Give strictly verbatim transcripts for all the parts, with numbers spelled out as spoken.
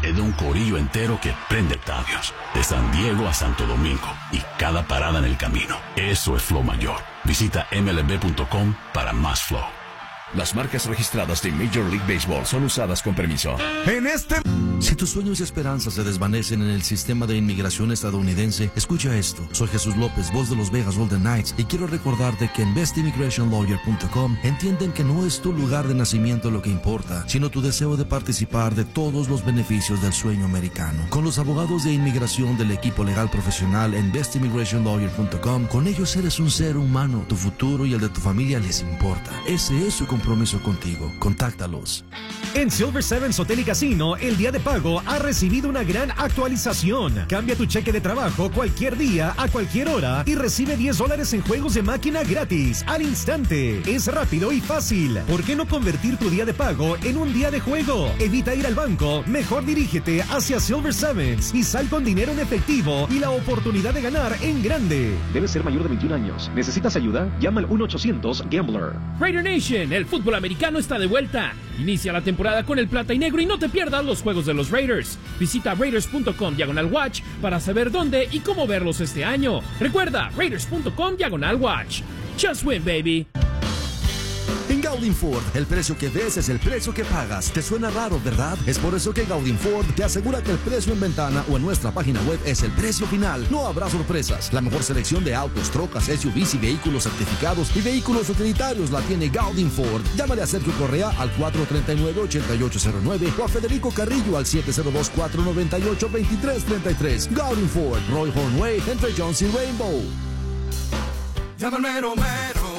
es de un corillo entero que prende estadios. De San Diego a Santo Domingo y cada parada en el camino. Eso es Flow Mayor. Visita M L B punto com para más flow. Las marcas registradas de Major League Baseball son usadas con permiso. En este... Si tus sueños y esperanzas se desvanecen en el sistema de inmigración estadounidense, escucha esto. Soy Jesús López, voz de los Vegas Golden Knights, y quiero recordarte que en best immigration lawyer punto com entienden que no es tu lugar de nacimiento lo que importa, sino tu deseo de participar de todos los beneficios del sueño americano. Con los abogados de inmigración del equipo legal profesional en best immigration lawyer punto com, con ellos eres un ser humano. Tu futuro y el de tu familia les importa. Ese es su compromiso contigo. Contáctalos. En Silver Sevens Hotel y Casino, el día de pago ha recibido una gran actualización. Cambia tu cheque de trabajo cualquier día, a cualquier hora, y recibe diez dólares en juegos de máquina gratis, al instante. Es rápido y fácil. ¿Por qué no convertir tu día de pago en un día de juego? Evita ir al banco, mejor dirígete hacia Silver Sevens y sal con dinero en efectivo y la oportunidad de ganar en grande. Debes ser mayor de veintiún años. ¿Necesitas ayuda? Llama al uno ochocientos Gambler. Raider Nation, el fútbol americano está de vuelta. Inicia la temporada con el plata y negro y no te pierdas los juegos de los Raiders. Visita raiders punto com diagonal watch para saber dónde y cómo verlos este año. Recuerda, raiders punto com diagonal watch. Just win, baby. En Gaudin Ford, el precio que ves es el precio que pagas. ¿Te suena raro, verdad? Es por eso que Gaudin Ford te asegura que el precio en ventana o en nuestra página web es el precio final. No habrá sorpresas. La mejor selección de autos, trocas, S U Vs y vehículos certificados y vehículos utilitarios la tiene Gaudin Ford. Llámale a Sergio Correa al cuatro tres nueve, ocho ocho cero nueve o a Federico Carrillo al siete cero dos, cuatro nueve ocho, dos tres tres tres. Gaudin Ford, Roy Hornway, entre Jones y Rainbow. Llama al mero mero.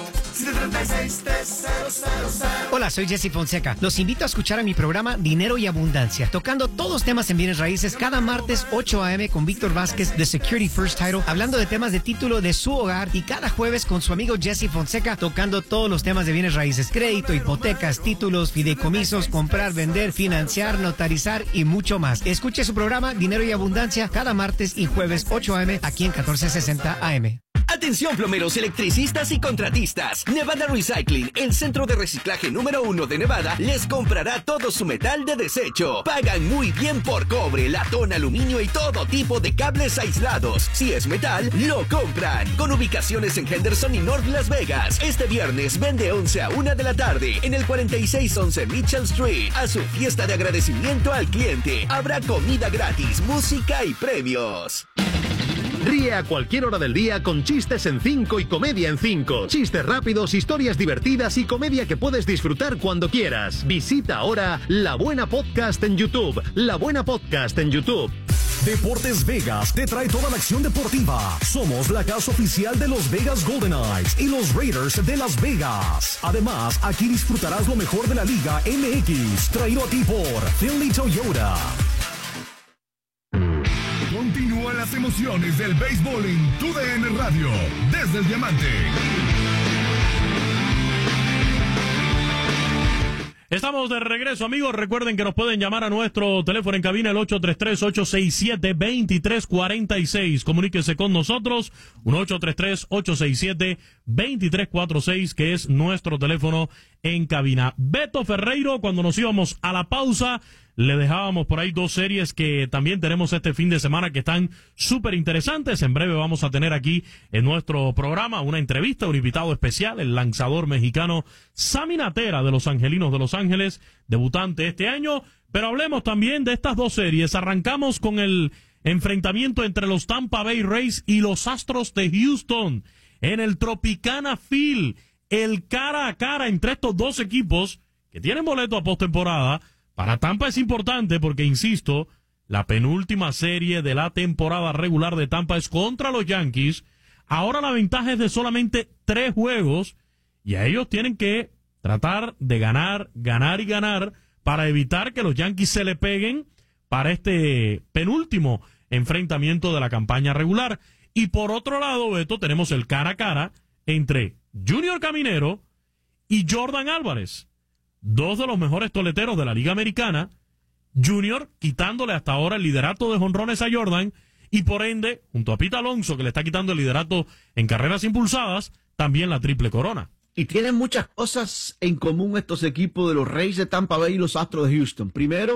Hola, soy Jesse Fonseca. Los invito a escuchar a mi programa Dinero y Abundancia, tocando todos los temas en bienes raíces cada martes ocho a eme con Víctor Vázquez de Security First Title, hablando de temas de título de su hogar, y cada jueves con su amigo Jesse Fonseca tocando todos los temas de bienes raíces: crédito, hipotecas, títulos, fideicomisos, comprar, vender, financiar, notarizar y mucho más. Escuche su programa Dinero y Abundancia cada martes y jueves ocho a eme aquí en catorce sesenta A M. Atención, plomeros, electricistas y contratistas. Nevada Recycling, el centro de reciclaje número uno de Nevada, les comprará todo su metal de desecho. Pagan muy bien por cobre, latón, aluminio y todo tipo de cables aislados. Si es metal, lo compran. Con ubicaciones en Henderson y North Las Vegas. Este viernes vende once a una de la tarde en el cuarenta y seis once Mitchell Street. A su fiesta de agradecimiento al cliente. Habrá comida gratis, música y premios. Ríe a cualquier hora del día con Chistes en cinco y Comedia en cinco. Chistes rápidos, historias divertidas y comedia que puedes disfrutar cuando quieras. Visita ahora La Buena Podcast en YouTube. La Buena Podcast en YouTube. Deportes Vegas te trae toda la acción deportiva. Somos la casa oficial de los Vegas Golden Knights y los Raiders de Las Vegas. Además, aquí disfrutarás lo mejor de la Liga M X, traído a ti por Finley Toyota. Continúan las emociones del béisbol en tu D N Radio, desde el Diamante. Estamos de regreso, amigos. Recuerden que nos pueden llamar a nuestro teléfono en cabina, el ocho tres tres, ocho seis siete, dos tres cuatro seis. Comuníquese con nosotros, un ocho tres tres, ocho seis siete, dos tres cuatro seis, que es nuestro teléfono en cabina. Beto Ferreiro, cuando nos íbamos a la pausa, le dejábamos por ahí dos series que también tenemos este fin de semana que están súper interesantes. En breve vamos a tener aquí en nuestro programa una entrevista, un invitado especial, el lanzador mexicano Sammy Natera de los Angelinos de Los Ángeles, debutante este año. Pero hablemos también de estas dos series. Arrancamos con el enfrentamiento entre los Tampa Bay Rays y los Astros de Houston en el Tropicana Field. El cara a cara entre estos dos equipos que tienen boleto a postemporada. Para Tampa es importante porque, insisto, la penúltima serie de la temporada regular de Tampa es contra los Yankees. Ahora la ventaja es de solamente tres juegos y a ellos tienen que tratar de ganar, ganar y ganar para evitar que los Yankees se le peguen para este penúltimo enfrentamiento de la campaña regular. Y por otro lado, Beto, tenemos el cara a cara entre Junior Caminero y Jordan Álvarez, dos de los mejores toleteros de la Liga Americana. Junior quitándole hasta ahora el liderato de jonrones a Jordan y por ende, junto a Pete Alonso, que le está quitando el liderato en carreras impulsadas, también la triple corona. Y tienen muchas cosas en común estos equipos de los Rays de Tampa Bay y los Astros de Houston. Primero,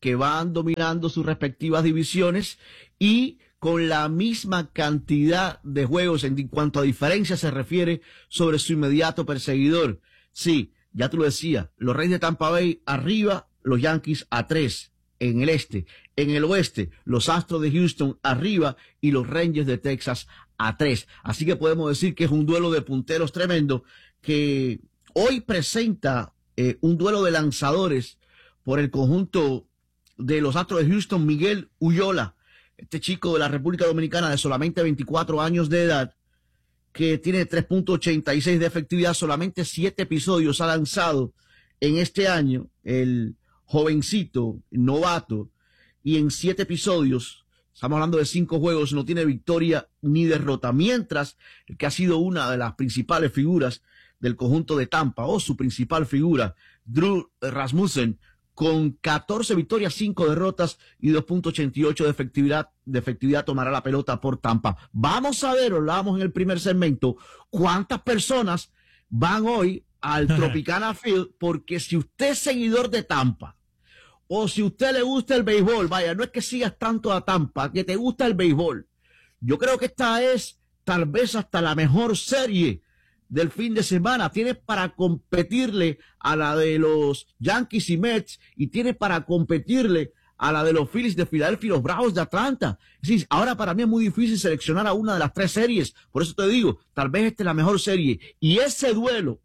que van dominando sus respectivas divisiones y con la misma cantidad de juegos en cuanto a diferencia se refiere sobre su inmediato perseguidor. Sí, ya tú lo decías, los Reyes de Tampa Bay arriba, los Yankees a tres en el este. En el oeste, los Astros de Houston arriba y los Rangers de Texas a tres. Así que podemos decir que es un duelo de punteros tremendo que hoy presenta eh, un duelo de lanzadores por el conjunto de los Astros de Houston. Miguel Ullola, este chico de la República Dominicana de solamente veinticuatro años de edad, que tiene tres punto ochenta y seis de efectividad, solamente siete episodios ha lanzado en este año, el jovencito, novato, y en siete episodios, estamos hablando de cinco juegos, no tiene victoria ni derrota, mientras el que ha sido una de las principales figuras del conjunto de Tampa, o su principal figura, Drew Rasmussen, con catorce victorias, cinco derrotas y dos punto ochenta y ocho de efectividad, de efectividad tomará la pelota por Tampa. Vamos a ver, hablábamos en el primer segmento, cuántas personas van hoy al Tropicana Field, porque si usted es seguidor de Tampa, o si a usted le gusta el béisbol, vaya, no es que sigas tanto a Tampa, que te gusta el béisbol. Yo creo que esta es tal vez hasta la mejor serie del fin de semana. Tiene para competirle a la de los Yankees y Mets, y tiene para competirle a la de los Phillies de Filadelfia y los Bravos de Atlanta. Es decir, ahora para mí es muy difícil seleccionar a una de las tres series. Por eso te digo, tal vez esta es la mejor serie. Y ese duelo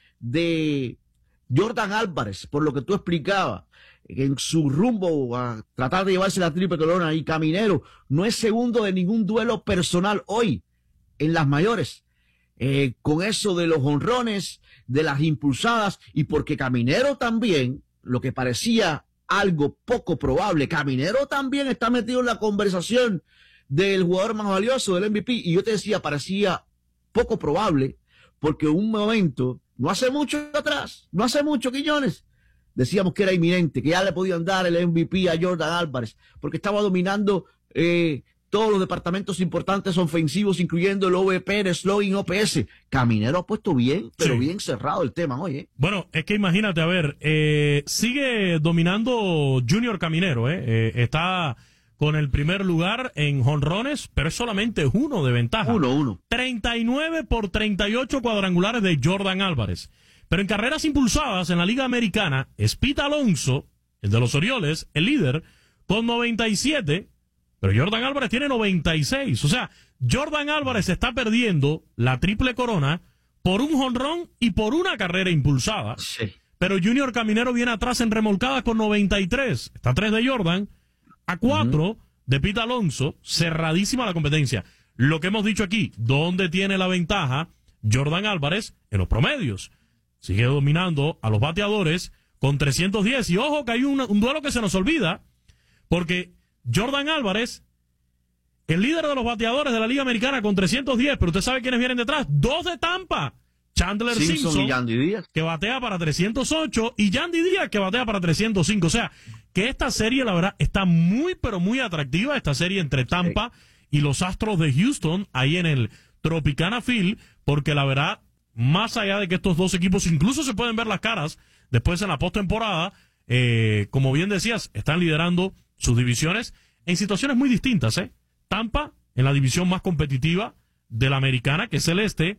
de Jordan Álvarez, por lo que tú explicabas, en su rumbo a tratar de llevarse la triple corona, y Caminero no es segundo de ningún duelo personal hoy en las mayores. Eh, con eso de los jonrones, de las impulsadas, y porque Caminero también, lo que parecía algo poco probable, Caminero también está metido en la conversación del jugador más valioso, del M V P, y yo te decía, parecía poco probable, porque un momento, no hace mucho atrás, no hace mucho, Quiñones, decíamos que era inminente, que ya le podían dar el M V P a Jordan Álvarez, porque estaba dominando eh, todos los departamentos importantes ofensivos, incluyendo el O V P, el slugging, O P S. Caminero ha puesto bien, pero sí, bien cerrado el tema, oye. Bueno, es que imagínate, a ver, eh, sigue dominando Junior Caminero, eh, eh, está con el primer lugar en jonrones, pero es solamente uno de ventaja. Uno, uno. treinta y nueve por treinta y ocho cuadrangulares de Jordan Álvarez. Pero en carreras impulsadas en la Liga Americana, es Pete Alonso, el de los Orioles, el líder, con noventa y siete, pero Jordan Álvarez tiene noventa y seis. O sea, Jordan Álvarez está perdiendo la triple corona por un jonrón y por una carrera impulsada. Sí. Pero Junior Caminero viene atrás en remolcadas con noventa y tres. Está a tres de Jordan, a cuatro uh-huh. de Pete Alonso, cerradísima la competencia. Lo que hemos dicho aquí, ¿dónde tiene la ventaja Jordan Álvarez? En los promedios. Sigue dominando a los bateadores con trescientos diez. Y ojo que hay un, un duelo que se nos olvida, porque Jordan Álvarez, el líder de los bateadores de la Liga Americana con trescientos diez, pero usted sabe quiénes vienen detrás. Dos de Tampa. Chandler Simpson, Simpson, y Yandy Díaz, que batea para trescientos ocho, y Yandy Díaz, que batea para trescientos cinco. O sea, que esta serie, la verdad, está muy, pero muy atractiva, esta serie entre Tampa sí. y los Astros de Houston, ahí en el Tropicana Field, porque la verdad, más allá de que estos dos equipos incluso se pueden ver las caras después en la postemporada, eh, como bien decías, están liderando sus divisiones en situaciones muy distintas, ¿eh? Tampa en la división más competitiva de la americana, que es el este,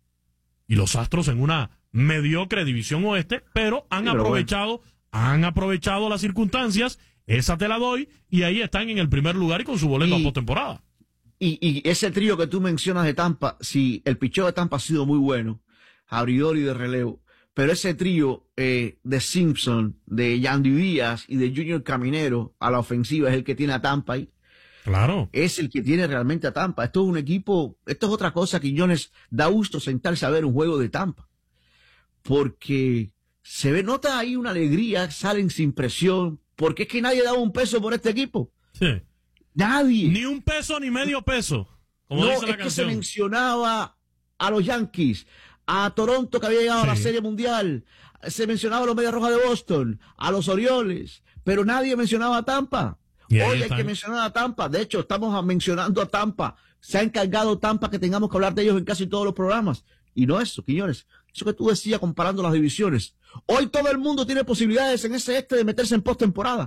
y los Astros en una mediocre división oeste, pero han pero aprovechado, bueno. han aprovechado las circunstancias, esa te la doy, y ahí están en el primer lugar y con su boleto y, a postemporada. Y, y ese trío que tú mencionas de Tampa, si el picheo de Tampa ha sido muy bueno, abridor y de relevo, pero ese trío eh, de Simpson, de Yandy Díaz y de Junior Caminero a la ofensiva es el que tiene a Tampa ahí. Claro. Es el que tiene realmente a Tampa. Esto es un equipo, esto es otra cosa, Quiñones, da gusto sentarse a ver un juego de Tampa. Porque se ve, nota ahí una alegría, salen sin presión, porque es que nadie daba un peso por este equipo. Sí. Nadie. Ni un peso ni medio peso. Como no, dice la es canción. Que se mencionaba a los Yankees, a Toronto, que había llegado sí. a la Serie Mundial, se mencionaba a los Medias Rojas de Boston, a los Orioles, pero nadie mencionaba a Tampa. Hoy hay que mencionar a Tampa. De hecho, estamos mencionando a Tampa. Se ha encargado Tampa que tengamos que hablar de ellos en casi todos los programas. Y no eso, Quiñones. Eso que tú decías comparando las divisiones. Hoy todo el mundo tiene posibilidades en ese este de meterse en postemporada.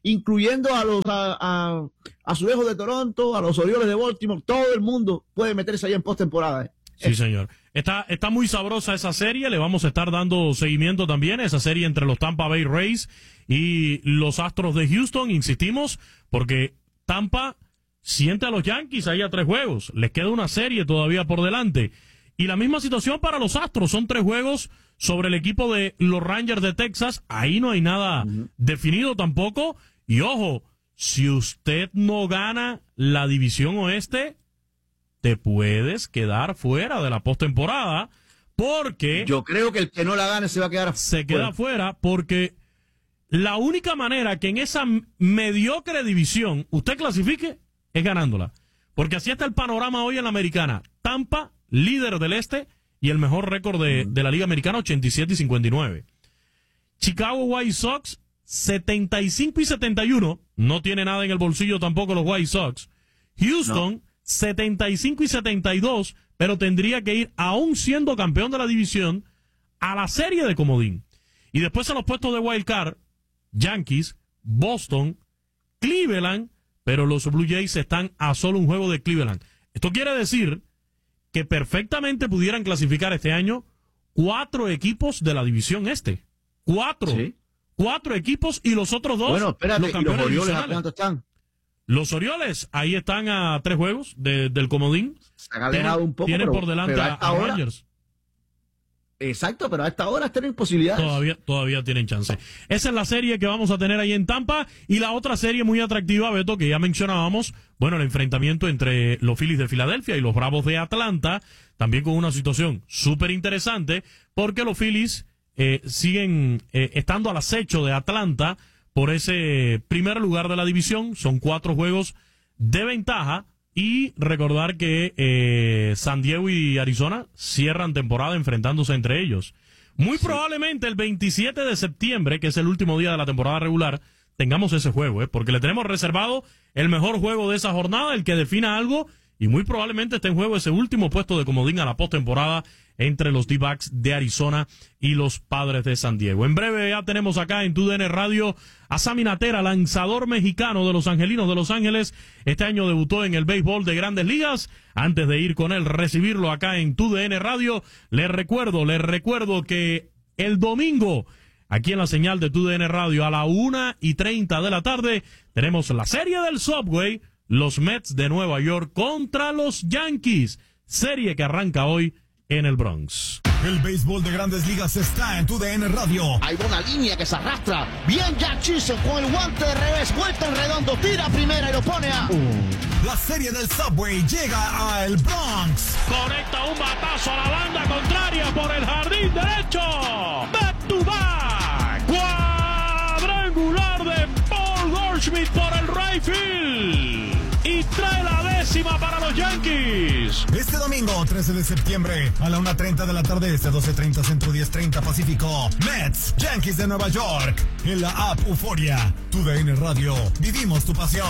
incluyendo a los a, a, a Azulejos de Toronto, a los Orioles de Baltimore, todo el mundo puede meterse ahí en postemporada. ¿eh? Sí, señor. Está, está muy sabrosa esa serie, le vamos a estar dando seguimiento también a esa serie entre los Tampa Bay Rays y los Astros de Houston, insistimos, porque Tampa siente a los Yankees ahí a tres juegos, les queda una serie todavía por delante. Y la misma situación para los Astros, son tres juegos sobre el equipo de los Rangers de Texas, ahí no hay nada uh-huh. definido tampoco. Y ojo, si usted no gana la división oeste, te puedes quedar fuera de la postemporada, porque... Yo creo que el que no la gane se va a quedar Se queda fuera porque la única manera que en esa mediocre división usted clasifique es ganándola. Porque así está el panorama hoy en la americana. Tampa, líder del este, y el mejor récord de, de la Liga Americana, ochenta y siete y cincuenta y nueve. Chicago White Sox, setenta y cinco y setenta y uno. No tiene nada en el bolsillo tampoco los White Sox. Houston... No. setenta y cinco y setenta y dos, pero tendría que ir, aún siendo campeón de la división, a la serie de comodín. Y después en los puestos de wild card, Yankees, Boston, Cleveland, pero los Blue Jays están a solo un juego de Cleveland. Esto quiere decir que perfectamente pudieran clasificar este año cuatro equipos de la división este. Cuatro. ¿Sí? Cuatro equipos y los otros dos. Bueno, espérate, los campeones ¿y los Orioles a cuánto están? Los Orioles, ahí están a tres juegos de, del comodín. Se han alejado un poco. Tienen pero, por delante pero a, a hora, Rangers. Exacto, pero a esta hora tienen posibilidades. Todavía, todavía tienen chance. Esa es la serie que vamos a tener ahí en Tampa. Y la otra serie muy atractiva, Beto, que ya mencionábamos, bueno, el enfrentamiento entre los Phillies de Filadelfia y los Bravos de Atlanta, también con una situación súper interesante, porque los Phillies eh, siguen eh, estando al acecho de Atlanta por ese primer lugar de la división. Son cuatro juegos de ventaja. Y recordar que eh, San Diego y Arizona cierran temporada enfrentándose entre ellos. Muy sí. probablemente el veintisiete de septiembre, que es el último día de la temporada regular, tengamos ese juego, ¿eh? Porque le tenemos reservado el mejor juego de esa jornada, el que defina algo, y muy probablemente esté en juego ese último puesto de comodín a la postemporada entre los D-backs de Arizona y los Padres de San Diego. En breve ya tenemos acá en T U D N Radio a Sammy Natera, lanzador mexicano de los Angelinos de Los Ángeles. Este año debutó en el béisbol de Grandes Ligas. Antes de ir con él, recibirlo acá en T U D N Radio, les recuerdo, les recuerdo que el domingo, aquí en la señal de T U D N Radio, a la una y treinta de la tarde, tenemos la serie del Subway, los Mets de Nueva York contra los Yankees. Serie que arranca hoy en el Bronx. El béisbol de Grandes Ligas está en T U D N Radio. Hay una línea que se arrastra. Bien Jack Chisholm con el guante de revés, vuelta en redondo, tira primera y lo pone a... Uh. La serie del Subway llega a el Bronx. Conecta un batazo a la banda contraria por el jardín derecho. Back to back. Cuadrangular de Paul Goldschmidt por el right field. Y trae la décima para los Yankees. Este domingo, trece de septiembre, a la una treinta de la tarde, este doce treinta Centro, diez treinta Pacífico. Mets, Yankees de Nueva York. En la app Euforia. T U D N Radio. Vivimos tu pasión.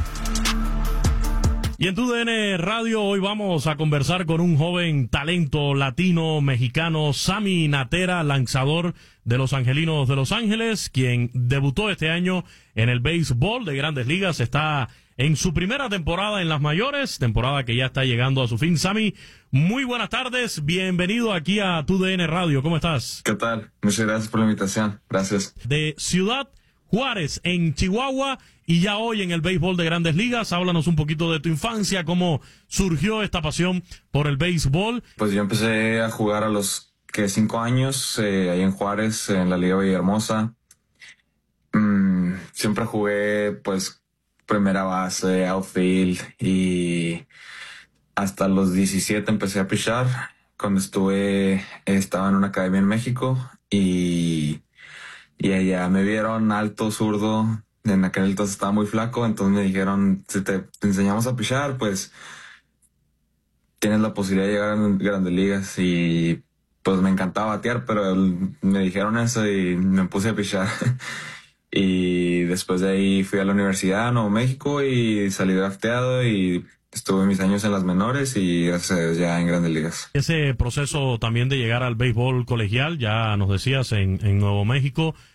Y en T U D N Radio hoy vamos a conversar con un joven talento latino mexicano, Sammy Natera, lanzador de los Angelinos de Los Ángeles, quien debutó este año en el béisbol de Grandes Ligas. Está en su primera temporada en las mayores, temporada que ya está llegando a su fin. Sammy, muy buenas tardes, bienvenido aquí a T U D N Radio, ¿cómo estás? ¿Qué tal? Muchas gracias por la invitación, gracias. De Ciudad Juárez, en Chihuahua, y ya hoy en el béisbol de Grandes Ligas. Háblanos un poquito de tu infancia, cómo surgió esta pasión por el béisbol. Pues yo empecé a jugar a los que cinco años, eh, ahí en Juárez, en la Liga Villahermosa. Mm, siempre jugué, pues, primera base, outfield, y hasta los diecisiete empecé a pichar. Cuando estuve, estaba en una academia en México, y, y allá me vieron alto, zurdo. En aquel entonces estaba muy flaco, entonces me dijeron, si te, te enseñamos a pichar, pues tienes la posibilidad de llegar a Grandes Ligas. Y pues me encantaba batear, pero me dijeron eso y me puse a pichar. Y después de ahí fui a la Universidad de Nuevo México y salí drafteado y estuve mis años en las menores y gracias ya en Grandes Ligas. Ese proceso también de llegar al béisbol colegial, ya nos decías, en, en Nuevo México,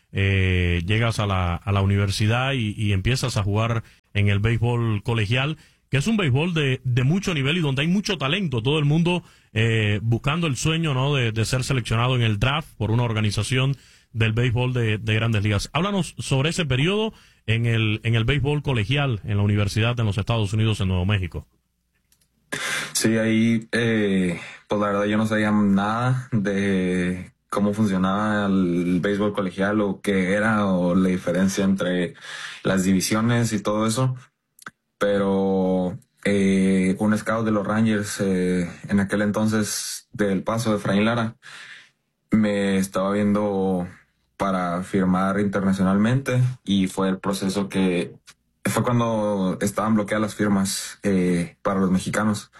eh, llegas a la, a la universidad y, y empiezas a jugar en el béisbol colegial, que es un béisbol de, de mucho nivel y donde hay mucho talento, todo el mundo eh, buscando el sueño, ¿no?, de, de ser seleccionado en el draft por una organización del béisbol de, de Grandes Ligas. Háblanos sobre ese periodo en el, en el béisbol colegial en la universidad en los Estados Unidos, en Nuevo México. Sí, ahí, eh, pues la verdad yo no sabía nada de cómo funcionaba el béisbol colegial o qué era o la diferencia entre las divisiones y todo eso. Pero eh, un scout de los Rangers eh, en aquel entonces del Paso, de Efraín Lara, me estaba viendo para firmar internacionalmente y fue el proceso que fue cuando estaban bloqueadas las firmas eh, para los mexicanos.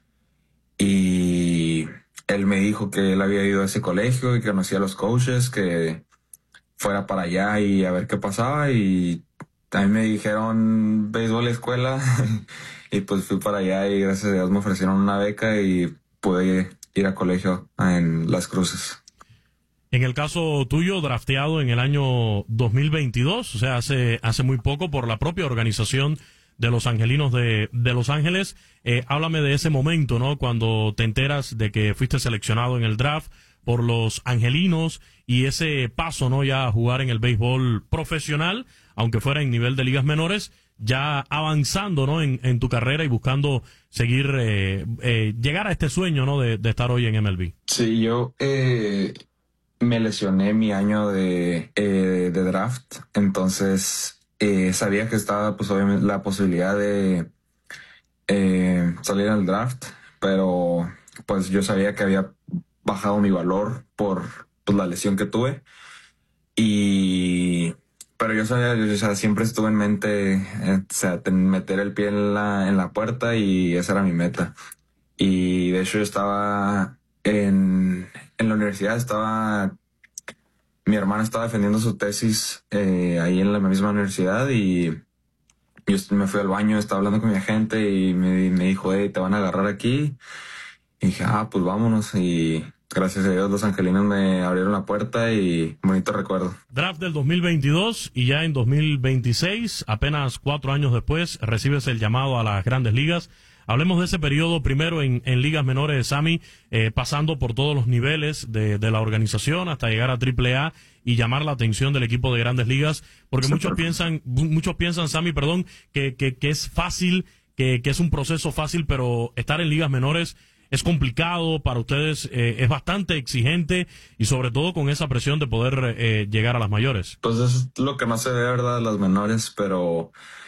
Y él me dijo que él había ido a ese colegio y que conocía a los coaches, que fuera para allá y a ver qué pasaba. Y también me dijeron béisbol escuela y pues fui para allá y gracias a Dios me ofrecieron una beca y pude ir a colegio en Las Cruces. En el caso tuyo, drafteado en el año dos mil veintidós, o sea, hace, hace muy poco por la propia organización de los Angelinos de, de Los Ángeles. Eh, háblame de ese momento, ¿no?, cuando te enteras de que fuiste seleccionado en el draft por los Angelinos y ese paso, ¿no?, ya a jugar en el béisbol profesional, aunque fuera en nivel de ligas menores, ya avanzando, ¿no?, en, en tu carrera y buscando seguir, eh, eh, llegar a este sueño, ¿no?, de, de estar hoy en M L B. Sí, yo eh, me lesioné mi año de, eh, de draft, entonces eh, sabía que estaba pues obviamente la posibilidad de eh, salir al draft, pero pues yo sabía que había bajado mi valor por pues, la lesión que tuve. Y pero yo sabía, yo, o sea, siempre estuve en mente, eh, o sea, ten, meter el pie en la, en la puerta y esa era mi meta. Y de hecho yo estaba en, en la universidad, estaba, mi hermana estaba defendiendo su tesis eh, ahí en la misma universidad y yo me fui al baño, estaba hablando con mi agente y me, me dijo, hey, te van a agarrar aquí. Y dije, ah, pues vámonos. Y gracias a Dios los angelinos me abrieron la puerta y bonito recuerdo. Draft del dos mil veintidós y ya en dos mil veintiséis, apenas cuatro años después, recibes el llamado a las Grandes Ligas. Hablemos de ese periodo primero en, en ligas menores, Sammy, eh, pasando por todos los niveles de, de la organización hasta llegar a triple A y llamar la atención del equipo de Grandes Ligas, porque muchos piensan, muchos piensan, Sammy, perdón, que, que, que es fácil, que, que es un proceso fácil, pero estar en ligas menores es complicado para ustedes, eh, es bastante exigente y sobre todo con esa presión de poder eh, llegar a las mayores. Pues es lo que no se ve, ¿verdad?, las menores, pero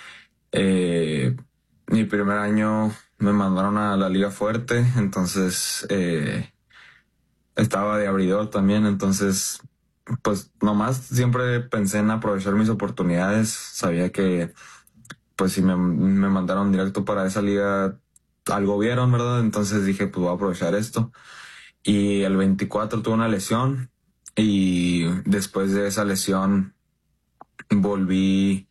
eh, mi primer año me mandaron a la liga fuerte, entonces eh, estaba de abridor también, entonces pues nomás siempre pensé en aprovechar mis oportunidades, sabía que pues si me, me mandaron directo para esa liga algo vieron, ¿verdad? Entonces dije, pues voy a aprovechar esto. Y el veinticuatro tuve una lesión y después de esa lesión volví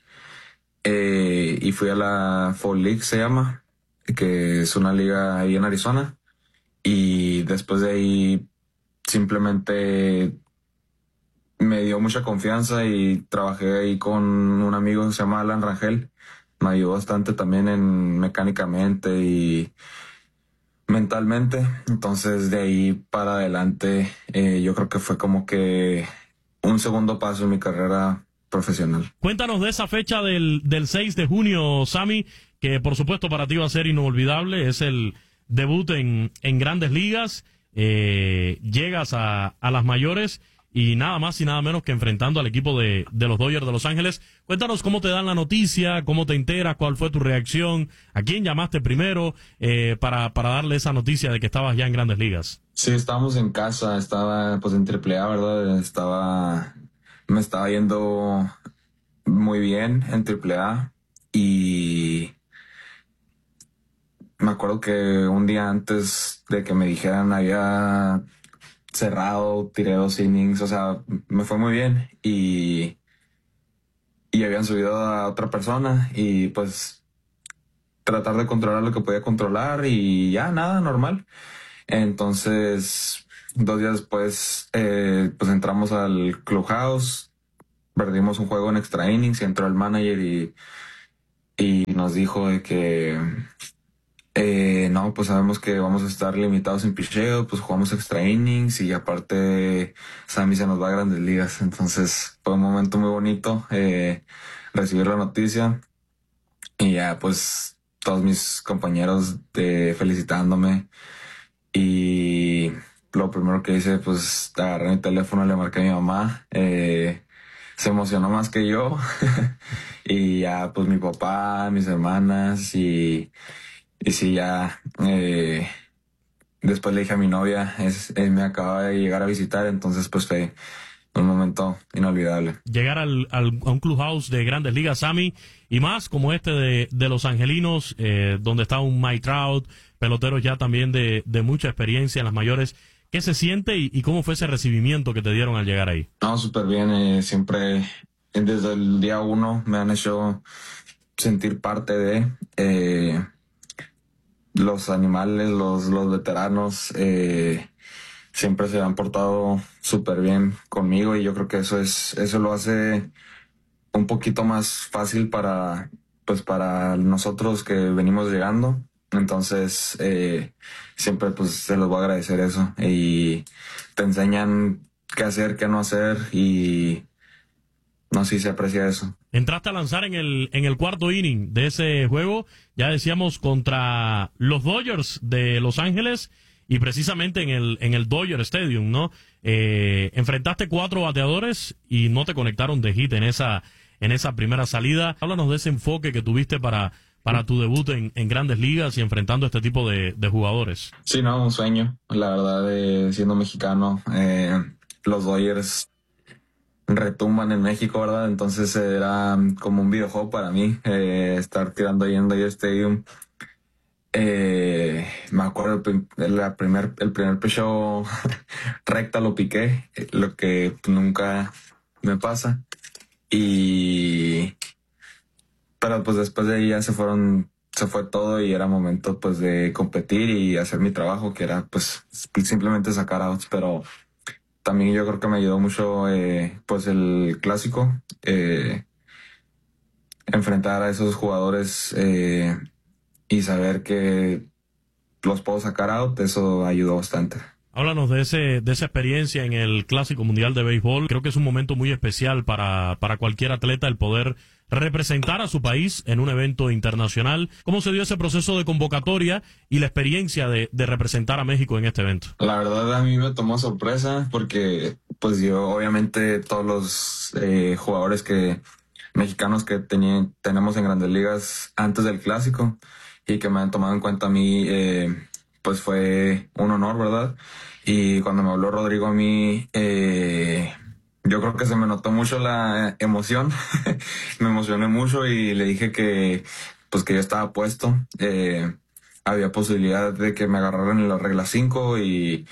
eh, y fui a la Fall League, se llama, que es una liga ahí en Arizona. Y después de ahí simplemente me dio mucha confianza y trabajé ahí con un amigo que se llama Alan Rangel. Me ayudó bastante también en mecánicamente y mentalmente. Entonces de ahí para adelante eh, yo creo que fue como que un segundo paso en mi carrera profesional. Cuéntanos de esa fecha del, del seis de junio, Sammy, que por supuesto para ti va a ser inolvidable. Es el debut en, en Grandes Ligas. Eh, llegas a, a las mayores y nada más y nada menos que enfrentando al equipo de, de los Dodgers de Los Ángeles. Cuéntanos cómo te dan la noticia, cómo te enteras, cuál fue tu reacción, a quién llamaste primero eh, para, para darle esa noticia de que estabas ya en Grandes Ligas. Sí, estábamos en casa, estaba pues en triple A, ¿verdad? Estaba, me estaba yendo muy bien en triple A y me acuerdo que un día antes de que me dijeran había cerrado, tiré dos innings, o sea, me fue muy bien y, y habían subido a otra persona y pues tratar de controlar lo que podía controlar y ya, nada, normal. Entonces, dos días después, eh, pues entramos al clubhouse, perdimos un juego en extra innings y entró el manager y, y nos dijo de que eh, no, pues sabemos que vamos a estar limitados en picheo, pues jugamos extra innings y aparte Sammy se nos va a Grandes Ligas. Entonces fue un momento muy bonito eh, recibir la noticia y ya pues todos mis compañeros de felicitándome y lo primero que hice pues agarré mi teléfono, le marqué a mi mamá, eh, se emocionó más que yo y ya pues mi papá, mis hermanas y, y sí ya eh, después le dije a mi novia, es, él me acaba de llegar a visitar, entonces pues fue un momento inolvidable. Llegar al, al, a un clubhouse de Grandes Ligas, Sammy, y más como este de, de Los Angelinos, eh, donde está un Mike Trout, peloteros ya también de, de mucha experiencia en las mayores. ¿Qué se siente y, y cómo fue ese recibimiento que te dieron al llegar ahí? No, súper bien. Eh, siempre, desde el día uno, me han hecho sentir parte de eh, los animales, los, los veteranos. Eh, siempre se han portado súper bien conmigo y yo creo que eso es eso lo hace un poquito más fácil para, pues, para nosotros que venimos llegando. Entonces, eh, siempre pues se los voy a agradecer eso y te enseñan qué hacer, qué no hacer y no sé si se aprecia eso. Entraste a lanzar en el en el cuarto inning de ese juego, ya decíamos, contra los Dodgers de Los Ángeles y precisamente en el en el Dodger Stadium, ¿no? Eh, enfrentaste cuatro bateadores y no te conectaron de hit en esa en esa primera salida. Háblanos de ese enfoque que tuviste para para tu debut en, en Grandes Ligas y enfrentando a este tipo de, de jugadores. Sí, no, un sueño, la verdad, de siendo mexicano. Eh, los Dodgers retumban en México, ¿verdad? Entonces era como un videojuego para mí, eh, estar tirando ahí en Dodger Stadium. Eh, me acuerdo el, la primer, el primer picheo recta lo piqué, lo que nunca me pasa. Y... pero pues después de ahí ya se fueron, se fue todo y era momento pues de competir y hacer mi trabajo, que era pues simplemente sacar outs, pero también yo creo que me ayudó mucho eh, pues el clásico, eh, enfrentar a esos jugadores eh, y saber que los puedo sacar out, eso ayudó bastante. Háblanos de ese de esa experiencia en el Clásico Mundial de Béisbol. Creo que es un momento muy especial para, para cualquier atleta el poder representar a su país en un evento internacional. ¿Cómo se dio ese proceso de convocatoria y la experiencia de, de representar a México en este evento? La verdad a mí me tomó sorpresa porque pues yo obviamente todos los eh, jugadores que mexicanos que tenían, tenemos en Grandes Ligas antes del Clásico y que me han tomado en cuenta a mí, eh, pues fue un honor, ¿verdad? Y cuando me habló Rodrigo a mí, eh, yo creo que se me notó mucho la emoción. Me emocioné mucho y le dije que pues que yo estaba puesto. Eh, había posibilidad de que me agarraran en la regla cinco y,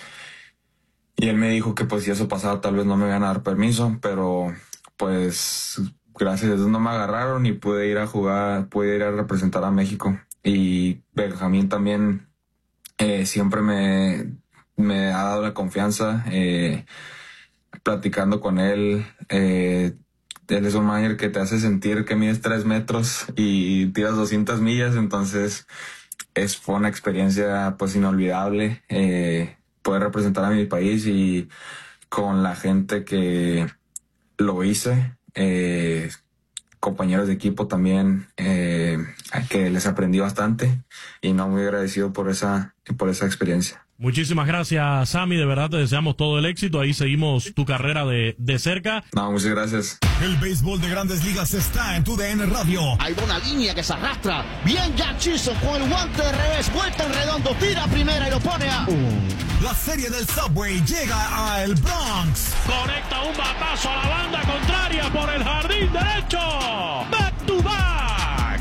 y él me dijo que pues si eso pasaba tal vez no me iban a dar permiso, pero pues gracias a Dios no me agarraron y pude ir a jugar, pude ir a representar a México. Y Benjamín también eh, siempre me, me ha dado la confianza, eh, platicando con él. Eh, él es un manager que te hace sentir que mides tres metros y tiras doscientas millas, entonces es, fue una experiencia pues inolvidable, eh, poder representar a mi país y con la gente que lo hice, eh, compañeros de equipo también, eh, que les aprendí bastante y no muy agradecido por esa, por esa experiencia. Muchísimas gracias, Sammy, de verdad te deseamos todo el éxito, ahí seguimos tu carrera de, de cerca. No, muchas gracias. El béisbol de Grandes Ligas está en tu D N Radio. Hay una línea que se arrastra, bien Jack Chisholm con el guante de revés, vuelta en redondo, tira primera y lo pone a... Uh. La serie del Subway llega a el Bronx. Conecta un batazo a la banda contraria por el jardín derecho. Back to back.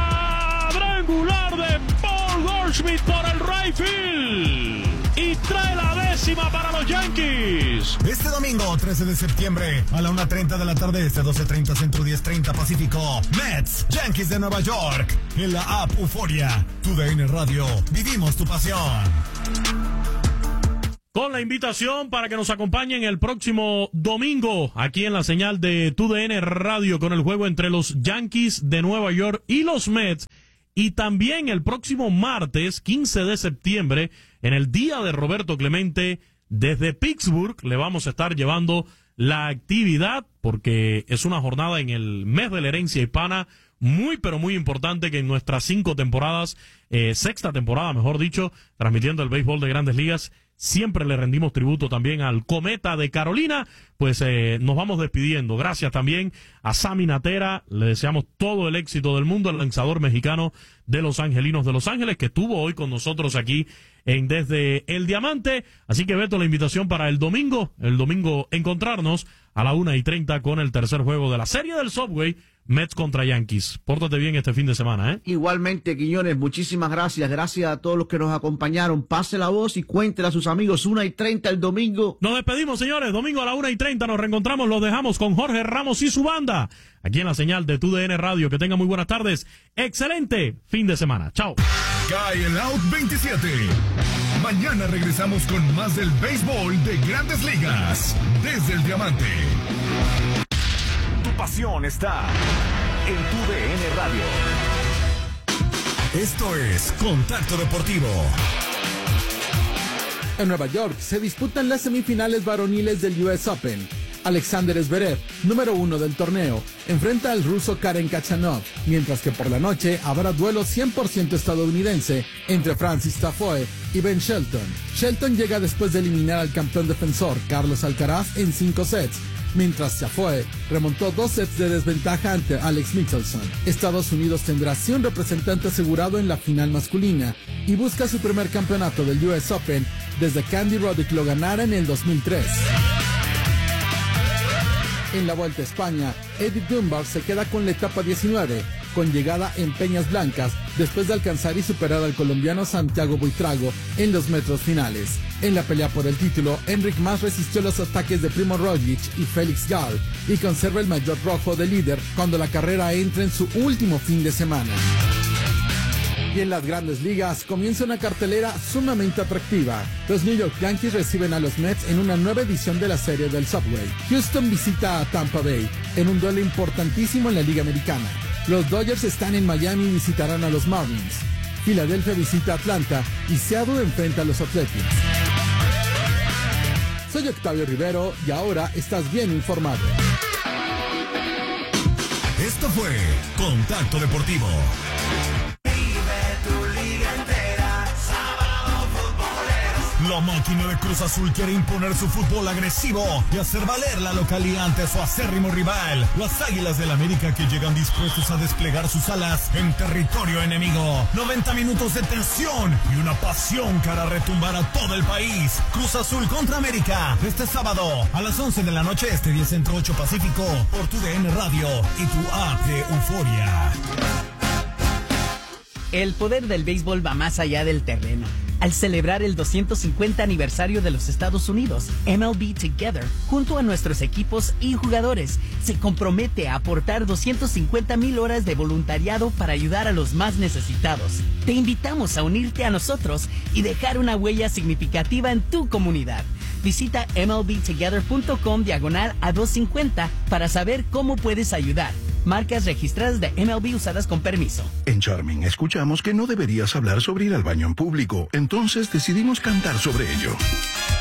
Cuadrangular de Paul Goldschmidt por el right field. Y trae la décima para los Yankees. Este domingo, trece de septiembre, a la una treinta de la tarde, este doce treinta Centro, diez treinta Pacífico, Mets, Yankees de Nueva York, en la app Euforia. Tu D N Radio, vivimos tu pasión. Con la invitación para que nos acompañen el próximo domingo aquí en la señal de T U D N Radio con el juego entre los Yankees de Nueva York y los Mets. Y también el próximo martes, quince de septiembre, en el Día de Roberto Clemente, desde Pittsburgh, le vamos a estar llevando la actividad porque es una jornada en el mes de la herencia hispana muy, pero muy importante que en nuestras cinco temporadas, eh, sexta temporada, mejor dicho, transmitiendo el béisbol de Grandes Ligas, siempre le rendimos tributo también al Cometa de Carolina. Pues eh, nos vamos despidiendo. Gracias también a Sammy Natera. Le deseamos todo el éxito del mundo al lanzador mexicano de Los Angelinos de Los Ángeles, que estuvo hoy con nosotros aquí en Desde el Diamante. Así que, Beto, la invitación para el domingo, el domingo encontrarnos a la una y treinta con el tercer juego de la serie del Subway, Mets contra Yankees. Pórtate bien este fin de semana, ¿eh? Igualmente, Quiñones, muchísimas gracias. Gracias a todos los que nos acompañaron. Pase la voz y cuéntele a sus amigos. Una y treinta el domingo. Nos despedimos, señores. Domingo a la una y treinta nos reencontramos. Los dejamos con Jorge Ramos y su banda. Aquí en la señal de T U D N Radio. Que tengan muy buenas tardes. Excelente fin de semana. Chao. Cae el Out veintisiete. Mañana regresamos con más del béisbol de Grandes Ligas. Desde el Diamante. Tu pasión está en T U D N Radio. Esto es Contacto Deportivo. En Nueva York se disputan las semifinales varoniles del U S Open. Alexander Zverev, número uno del torneo, enfrenta al ruso Karen Khachanov, mientras que por la noche habrá duelo cien por ciento estadounidense entre Francis Tiafoe y Ben Shelton. Shelton llega después de eliminar al campeón defensor Carlos Alcaraz en cinco sets, mientras Tiafoe remontó dos sets de desventaja ante Alex Michelson. Estados Unidos tendrá así un representante asegurado en la final masculina y busca su primer campeonato del U S Open desde que Andy Roddick lo ganara en el dos mil tres. En la Vuelta a España, Edith Dunbar se queda con la etapa diecinueve, con llegada en Peñas Blancas, después de alcanzar y superar al colombiano Santiago Buitrago en los metros finales. En la pelea por el título, Enric Mas resistió los ataques de Primo Roglic y Félix Gall y conserva el maillot rojo de líder cuando la carrera entra en su último fin de semana. Y en las Grandes Ligas comienza una cartelera sumamente atractiva. Los New York Yankees reciben a los Mets en una nueva edición de la serie del Subway. Houston visita a Tampa Bay en un duelo importantísimo en la Liga Americana. Los Dodgers están en Miami y visitarán a los Marlins. Filadelfia visita a Atlanta y Seattle enfrenta a los Athletics. Soy Octavio Rivero y ahora estás bien informado. Esto fue Contacto Deportivo. La máquina de Cruz Azul quiere imponer su fútbol agresivo y hacer valer la localidad ante su acérrimo rival, las Águilas del América, que llegan dispuestos a desplegar sus alas en territorio enemigo. noventa minutos de tensión y una pasión que hará retumbar a todo el país. Cruz Azul contra América, este sábado a las once de la noche, este diez Centro ocho Pacífico, por tu D N Radio y tu app de Euforia. El poder del béisbol va más allá del terreno. Al celebrar el doscientos cincuenta aniversario de los Estados Unidos, M L B Together, junto a nuestros equipos y jugadores, se compromete a aportar doscientas cincuenta mil horas de voluntariado para ayudar a los más necesitados. Te invitamos a unirte a nosotros y dejar una huella significativa en tu comunidad. Visita mlbtogether.com diagonal a doscientos cincuenta para saber cómo puedes ayudar. Marcas registradas de M L B usadas con permiso. En Charming escuchamos que no deberías hablar sobre ir al baño en público, entonces decidimos cantar sobre ello.